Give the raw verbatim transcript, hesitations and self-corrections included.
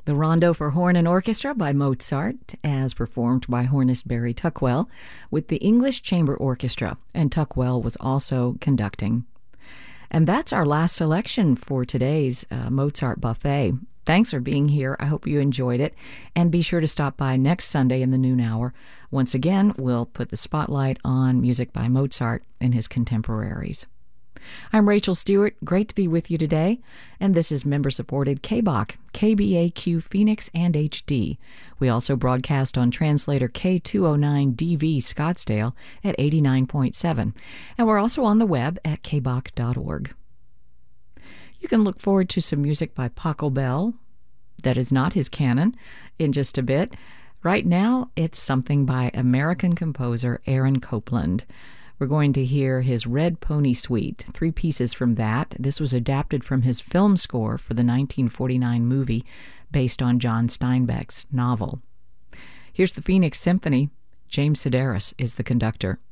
The Rondo for Horn and Orchestra by Mozart, as performed by hornist Barry Tuckwell, with the English Chamber Orchestra, and Tuckwell was also conducting. And that's our last selection for today's uh, Mozart Buffet. Thanks for being here. I hope you enjoyed it. And be sure to stop by next Sunday in the noon hour. Once again, we'll put the spotlight on music by Mozart and his contemporaries. I'm Rachel Stewart. Great to be with you today. And this is member-supported K B A Q, K B A Q Phoenix and H D. We also broadcast on translator K two oh nine D V Scottsdale at eighty-nine point seven. And we're also on the web at k b a q dot org. You can look forward to some music by Pachelbel. That is not his canon in just a bit. Right now, it's something by American composer Aaron Copland. We're going to hear his Red Pony Suite, three pieces from that. This was adapted from his film score for the nineteen forty-nine movie based on John Steinbeck's novel. Here's the Phoenix Symphony. James Sedaris is the conductor.